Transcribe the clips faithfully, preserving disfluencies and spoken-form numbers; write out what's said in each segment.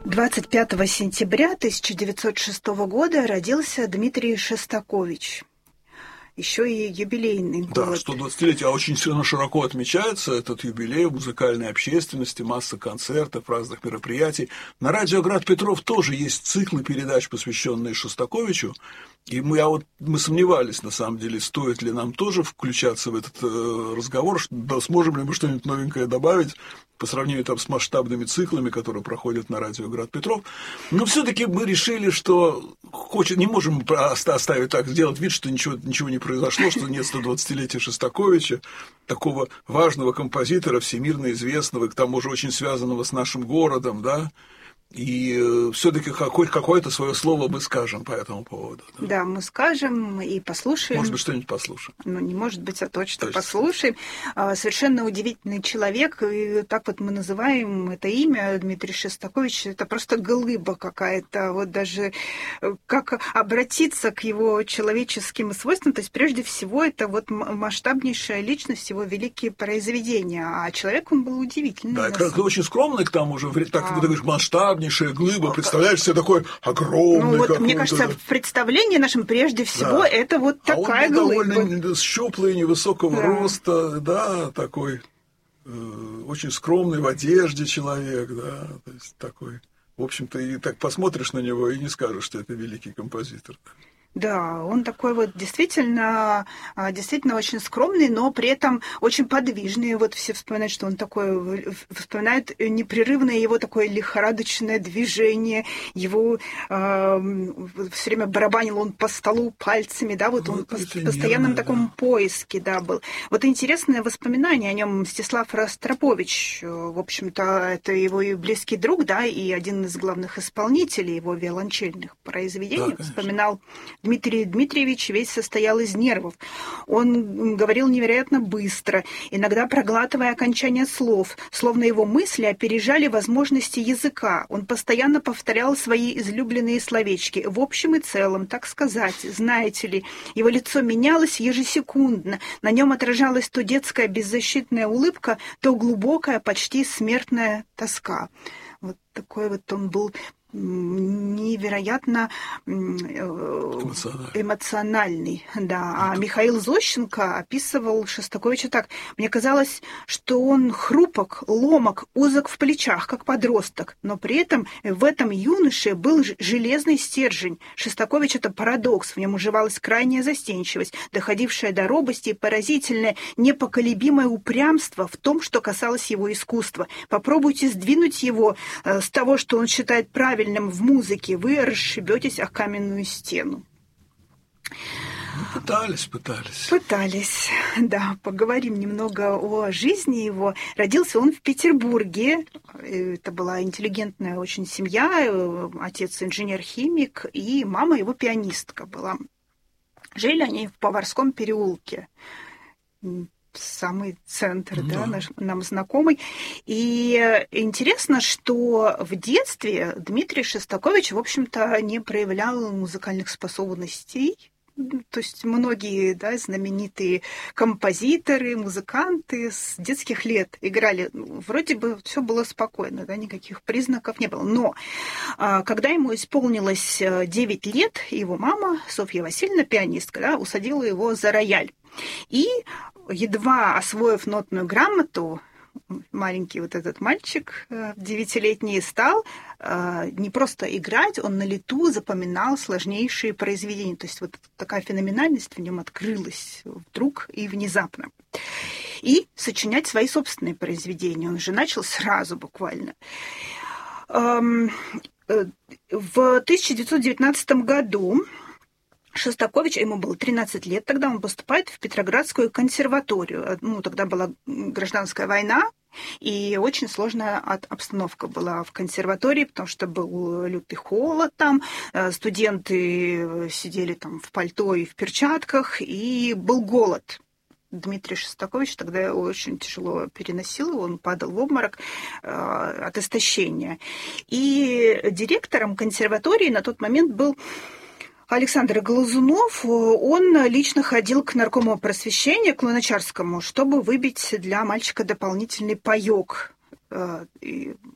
двадцать пятого сентября тысяча девятьсот шестого года родился Дмитрий Шостакович. Еще и юбилейный год. Да, сто двадцатилетие, а очень сильно широко отмечается этот юбилей в музыкальной общественности, масса концертов, разных мероприятий. На радио «Град Петров» тоже есть циклы передач, посвященные Шостаковичу. И мы, а вот, мы сомневались, на самом деле, стоит ли нам тоже включаться в этот э, разговор, да, сможем ли мы что-нибудь новенькое добавить по сравнению там, с масштабными циклами, которые проходят на радио «Град Петров». Но все-таки мы решили, что хочет, не можем оставить так, сделать вид, что ничего, ничего не произошло, что нет сто двадцатилетия Шостаковича, такого важного композитора, всемирно известного, к тому же очень связанного с нашим городом, да. И все-таки хоть какое-то свое слово мы скажем по этому поводу. Да? Да, мы скажем и послушаем. Может быть, что-нибудь послушаем. Ну, не может быть, а точно, точно. послушаем. Совершенно удивительный человек, и так вот мы называем это имя, Дмитрий Шостакович, это просто глыба какая-то, вот даже как обратиться к его человеческим свойствам, то есть прежде всего это вот масштабнейшая личность, его великие произведения, а человек он был удивительный. Да, и очень скромный к тому же, так как ты говоришь, масштабный, глыба, представляешь себе такой огромный. Ну, вот, мне кажется, в представлении нашем прежде всего да. это вот а такая он был глыба. довольно щуплый, невысокого да. роста, да, такой э, очень скромный в одежде человек, да, то есть такой, в общем-то, и так посмотришь на него и не скажешь, что это великий композитор. Да, он такой вот действительно, действительно очень скромный, но при этом очень подвижный. Вот все вспоминают, что он такой, вспоминают непрерывное его такое лихорадочное движение, его э, все время барабанил он по столу пальцами, да, вот, вот он в постоянном таком да. поиске, да, был. Вот интересное воспоминание о нем Мстислав Ростропович, в общем-то, это его и близкий друг, да, и один из главных исполнителей его виолончельных произведений, да, вспоминал. Дмитрий Дмитриевич весь состоял из нервов. Он говорил невероятно быстро, иногда проглатывая окончания слов, словно его мысли опережали возможности языка. Он постоянно повторял свои излюбленные словечки. В общем и целом, так сказать, знаете ли, его лицо менялось ежесекундно. На нем отражалась то детская беззащитная улыбка, то глубокая, почти смертная тоска. Вот такой вот он был невероятно эмоциональный. эмоциональный, да. А Михаил Зощенко описывал Шостаковича так. Мне казалось, что он хрупок, ломок, узок в плечах, как подросток, но при этом в этом юноше был железный стержень. Шостакович — это парадокс, в нем уживалась крайняя застенчивость, доходившая до робости и поразительное, непоколебимое упрямство в том, что касалось его искусства. Попробуйте сдвинуть его с того, что он считает правильным, в музыке, вы расшибетесь о каменную стену. Ну, пытались, пытались. Пытались, да. Поговорим немного о жизни его. Родился он в Петербурге. Это была интеллигентная очень семья. Отец инженер-химик, и мама его пианистка была. Жили они в Поварском переулке. Самый центр, да, да наш, нам знакомый. И интересно, что в детстве Дмитрий Шостакович, в общем-то, не проявлял музыкальных способностей. То есть многие, да, знаменитые композиторы, музыканты с детских лет играли. Вроде бы все было спокойно, да, никаких признаков не было. Но когда ему исполнилось девять лет, его мама, Софья Васильевна, пианистка, да, усадила его за рояль. И едва освоив нотную грамоту, маленький вот этот мальчик девятилетний стал не просто играть, он на лету запоминал сложнейшие произведения. То есть вот такая феноменальность в нем открылась вдруг и внезапно. И сочинять свои собственные произведения он же начал сразу буквально. В тысяча девятьсот девятнадцатом году Шостакович, ему было тринадцать лет, тогда он поступает в Петроградскую консерваторию. Ну, тогда была гражданская война, и очень сложная обстановка была в консерватории, потому что был лютый холод там, студенты сидели там в пальто и в перчатках, и был голод. Дмитрий Шостакович тогда очень тяжело переносил, он падал в обморок э, от истощения. И директором консерватории на тот момент был Александр Глазунов. Он лично ходил к наркому просвещения, к Луначарскому, чтобы выбить для мальчика дополнительный паёк. И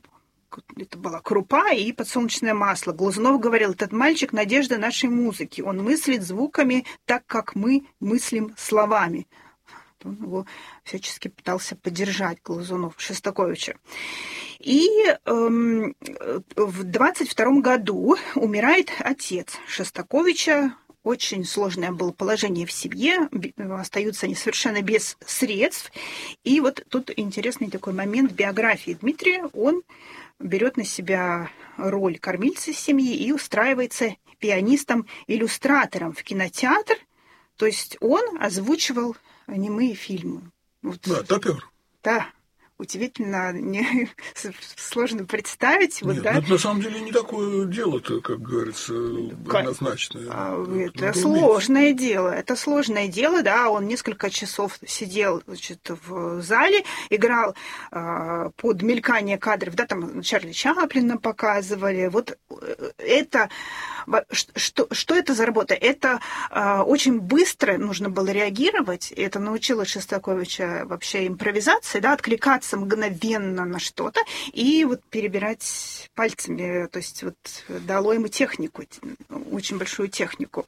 это была крупа и подсолнечное масло. Глазунов говорил, этот мальчик – надежда нашей музыки. Он мыслит звуками так, как мы мыслим словами. Он его всячески пытался поддержать, Глазунов, Шостаковича. И эм, в двадцать втором году умирает отец Шостаковича. Очень сложное было положение в семье, остаются они совершенно без средств. И вот тут интересный такой момент биографии Дмитрия. Он берет на себя роль кормильца семьи и устраивается пианистом-иллюстратором в кинотеатр. То есть он озвучивал немые фильмы. Вот. Да, топер. Да. Удивительно, не, сложно представить. Нет, вот, да? Это на самом деле не такое дело-то, как говорится, однозначное. Это, это сложное дело. Это сложное дело, да. Он несколько часов сидел, значит, в зале, играл э, под мелькание кадров, да, там Чарли Чаплина показывали. Вот это... Что, что это за работа? Это э, очень быстро нужно было реагировать. Это научило Шостаковича вообще импровизации, да, откликаться мгновенно на что-то и вот перебирать пальцами. То есть вот дало ему технику, очень большую технику.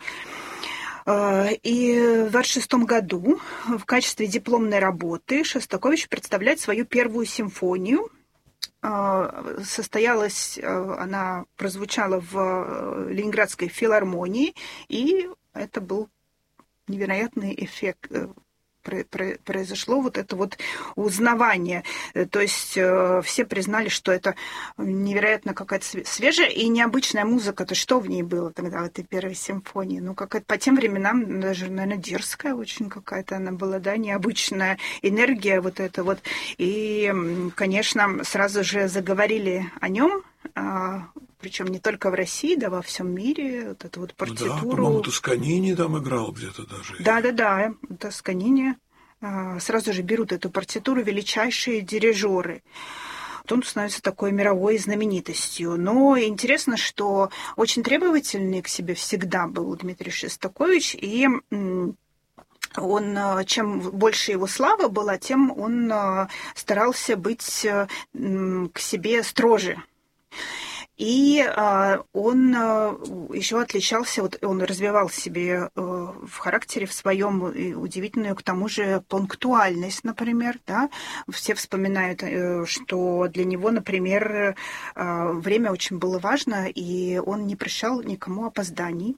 И в двадцать шестом году в качестве дипломной работы Шостакович представляет свою первую симфонию. Состоялась, она прозвучала в Ленинградской филармонии, и это был невероятный эффект. Произошло вот это вот узнавание. То есть все признали, что это невероятно какая-то свежая и необычная музыка. То что в ней было тогда, в этой первой симфонии? Ну, какая-то по тем временам даже, наверное, дерзкая очень какая-то она была, да, необычная энергия вот эта вот. И, конечно, сразу же заговорили о нем, причем не только в России, да, во всем мире, вот эту вот партитуру. Да, по-моему, Тосканини там играл где-то даже. Да-да-да, Тосканини. Сразу же берут эту партитуру величайшие дирижеры. Он становится такой мировой знаменитостью. Но интересно, что очень требовательный к себе всегда был Дмитрий Шостакович, и он, чем больше его слава была, тем он старался быть к себе строже. И э, он э, еще отличался, вот он развивал в себе э, в характере в своем удивительную, к тому же, пунктуальность, например. Да? Все вспоминают, э, что для него, например, э, время очень было важно, и он не прощал никому опозданий.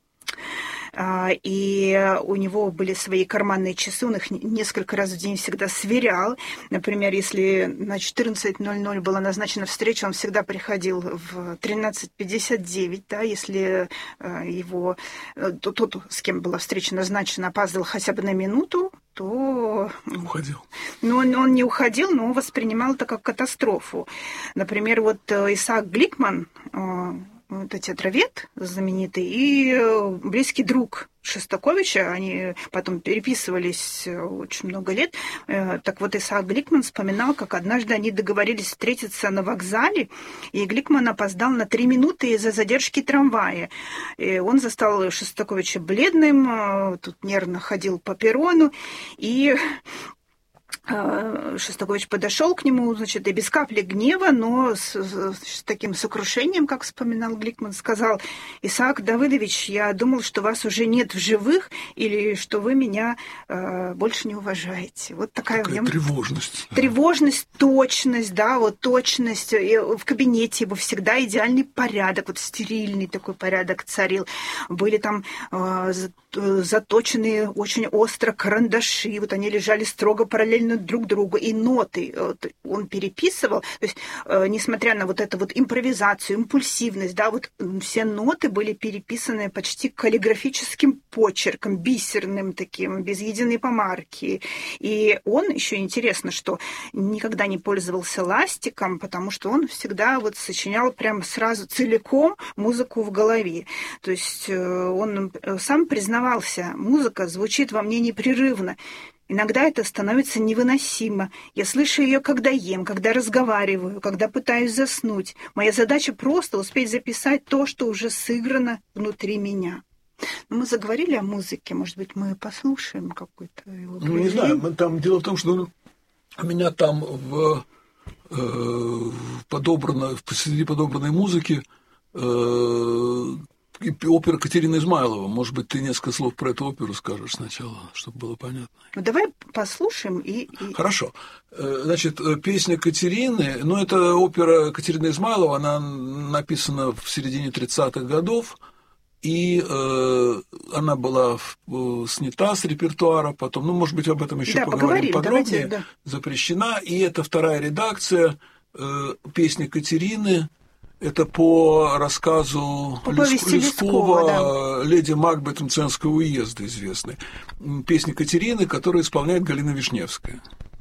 И у него были свои карманные часы, он их несколько раз в день всегда сверял. Например, если на четырнадцать ноль ноль была назначена встреча, он всегда приходил в тринадцать пятьдесят девять, да, если его, тот, с кем была встреча назначена, опаздывал хотя бы на минуту, то... Уходил. Ну, он, он не уходил, но он воспринимал это как катастрофу. Например, вот Исаак Гликман, это театровед знаменитый и близкий друг Шостаковича, они потом переписывались очень много лет. Так вот, Исаак Гликман вспоминал, как однажды они договорились встретиться на вокзале, и Гликман опоздал на три минуты из-за задержки трамвая. И он застал Шостаковича бледным, тут нервно ходил по перрону, и Шостакович подошел к нему, значит, и без капли гнева, но с, с таким сокрушением, как вспоминал Гликман, сказал: «Исаак Давыдович, я думал, что вас уже нет в живых, или что вы меня э, больше не уважаете». Вот такая, такая в нем тревожность. Тревожность, точность, да, вот точность. И в кабинете его всегда идеальный порядок, вот стерильный такой порядок царил. Были там э, заточенные очень остро карандаши, вот они лежали строго параллельно друг другу, и ноты он переписывал, то есть, несмотря на вот эту вот импровизацию, импульсивность, да, вот все ноты были переписаны почти каллиграфическим почерком, бисерным таким, без единой помарки. И он, еще интересно, что никогда не пользовался ластиком, потому что он всегда вот сочинял прямо сразу целиком музыку в голове. То есть он сам признавался: музыка звучит во мне непрерывно. Иногда это становится невыносимо. Я слышу ее, когда ем, когда разговариваю, когда пытаюсь заснуть. Моя задача просто успеть записать то, что уже сыграно внутри меня. Но мы заговорили о музыке, может быть, мы послушаем какой-то его Ну, не знаю, там дело в том, что у меня там в подобрано, среди подобранной музыки опера Катерины Измайлова. Может быть, ты несколько слов про эту оперу скажешь сначала, чтобы было понятно. Ну, давай послушаем и... и... Хорошо. Значит, песня Катерины, ну, это опера Катерины Измайлова, она написана в середине тридцатых годов, и э, она была э, снята с репертуара потом, ну, может быть, об этом еще да, поговорим подробнее, давайте, да. запрещена, и это вторая редакция э, песни Катерины. Это по рассказу по Лескова, Лескова да. «Леди Макбет Мценского уезда» известной. Песни Катерины, которую исполняет Галина Вишневская.